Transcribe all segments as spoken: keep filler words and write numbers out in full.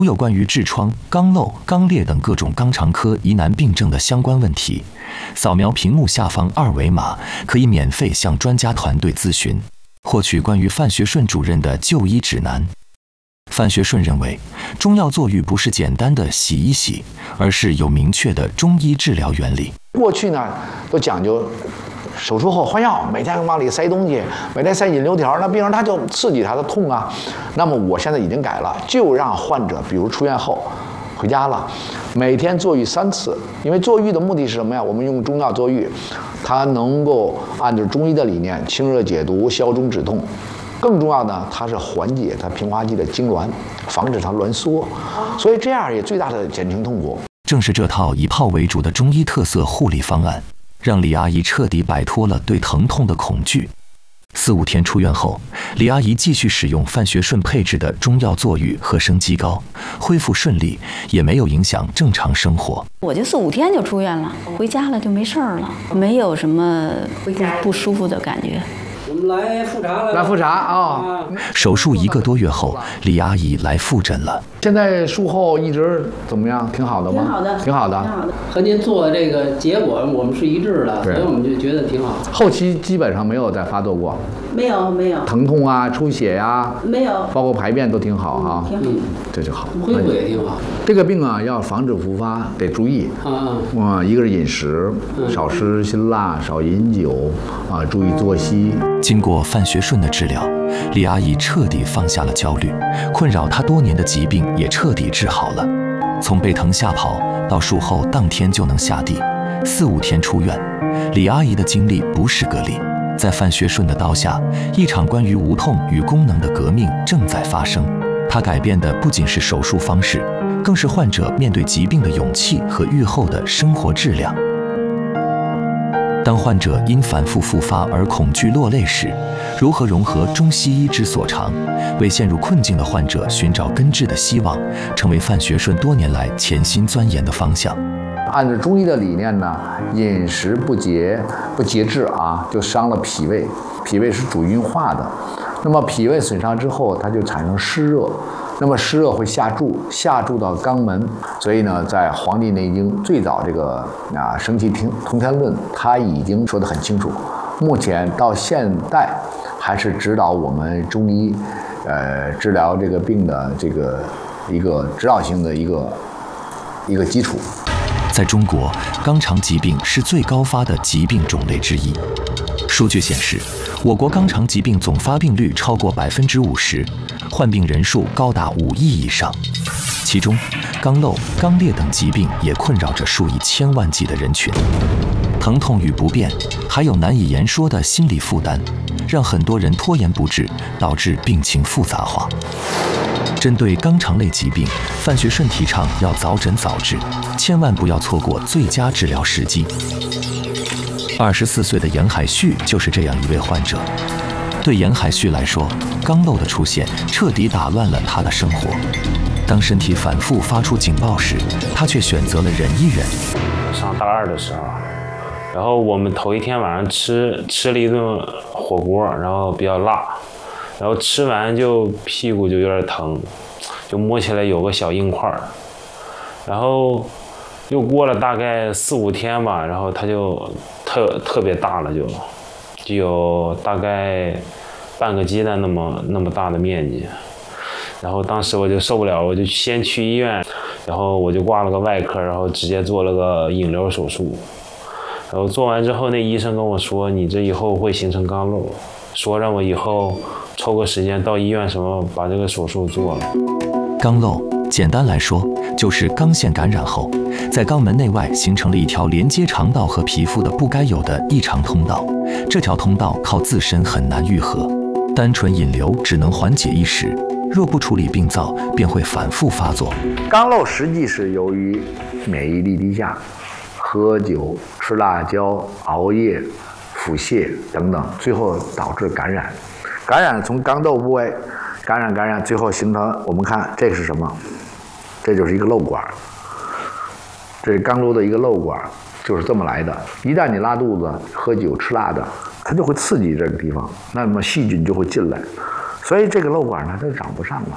有关于痔疮、肛瘘、肛裂等各种肛肠科疑难病症的相关问题，扫描屏幕下方二维码，可以免费向专家团队咨询，获取关于范学顺主任的就医指南。范学顺认为，中药坐浴不是简单的洗一洗，而是有明确的中医治疗原理。 过去呢，都讲究手术后换药，每天往里塞东西，每天塞引流条，那病人他就刺激他的痛啊。那么我现在已经改了，就让患者，比如出院后回家了，每天坐浴三次，因为坐浴的目的是什么呀？我们用中药坐浴，它能够按照中医的理念清热解毒、消肿止痛。更重要的，它是缓解它平滑肌的痉挛，防止它挛缩，所以这样也最大的减轻痛苦。 正是这套以泡为主的中医特色护理方案，让李阿姨彻底摆脱了对疼痛的恐惧。四五天出院后，李阿姨继续使用范学顺配制的中药坐浴和生肌膏，恢复顺利，也没有影响正常生活。 我就四五天就出院了，回家了就没事儿了，没有什么不不舒服的感觉。 我们来复查了。 来复查啊！ 手术一个多月后，李阿姨来复诊了。 现在术后一直怎么样？挺好的吗？ 挺好的， 挺好的。 挺好的。 和您做的这个结果我们是一致的，所以我们就觉得挺好。 后期基本上没有再发作过。 没有没有。 疼痛啊、出血呀、啊， 没有。 包括排便都挺好哈、啊。 挺好。 嗯，这就好。 恢复也挺好。 这个病啊，要防止复发，得注意。 啊啊。 啊，一个是饮食，少吃辛辣，少饮酒，啊，注意作息。 经过范学顺的治疗，李阿姨彻底放下了焦虑，困扰她多年的疾病也彻底治好了。从背疼吓跑到术后当天就能下地，四五天出院，李阿姨的经历不是个例。在范学顺的刀下，一场关于无痛与功能的革命正在发生。它改变的不仅是手术方式，更是患者面对疾病的勇气和愈后的生活质量。当患者因反复复发而恐惧落泪时，如何融合中西医之所长，为陷入困境的患者寻找根治的希望，成为范学顺多年来潜心钻研的方向。 按照中医的理念呢，饮食不节不节制啊，就伤了脾胃，脾胃是主运化的。那么脾胃损伤之后，它就产生湿热。那么湿热会下注，下注到肛门，所以呢，在《黄帝内经》最早这个啊《生气通天论》，它已经说得很清楚。目前到现代，还是指导我们中医，呃，治疗这个病的这个一个指导性的一个一个基础。 在中国，肛肠疾病是最高发的疾病种类之一。数据显示，我国肛肠疾病总发病率超过百分之五十，患病人数高达五亿以上。其中，肛瘘、肛裂等疾病也困扰着数以千万计的人群。疼痛与不便，还有难以言说的心理负担，让很多人拖延不治，导致病情复杂化。针对肛肠类疾病，范学顺提倡要早诊早治，千万不要错过最佳治疗时机。二十四岁的严海旭就是这样一位患者。对严海旭来说，肛瘘的出现彻底打乱了他的生活。当身体反复发出警报时，他却选择了忍一忍。 上大二的时候，然后我们头一天晚上吃吃了一顿火锅，然后比较辣，然后吃完就屁股就有点疼，就摸起来有个小硬块，然后又过了大概四五天吧，然后它就特特别大了就，就有大概半个鸡蛋那么那么大的面积，然后当时我就受不了，我就先去医院，然后我就挂了个外科，然后直接做了个引流手术。然后做完之后，那医生跟我说，你这以后会形成肛瘘，说让我以后抽个时间到医院什么把这个手术做了。 肛瘘简单来说就是肛腺感染后，在肛门内外形成了一条连接肠道和皮肤的不该有的异常通道，这条通道靠自身很难愈合，单纯引流只能缓解一时，若不处理病灶便会反复发作。 肛瘘实际是由于免疫力低下、喝酒、吃辣椒、熬夜、腹泻等等，最后导致感染。感染从肛窦部位感染感染，最后形成我们看这个是什么？这就是一个瘘管，这是肛瘘的一个瘘管，就是这么来的。一旦你拉肚子、喝酒、吃辣的，它就会刺激这个地方，那么细菌就会进来，所以这个瘘管呢它就长不上了。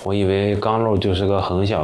我以为肛瘘就是个很小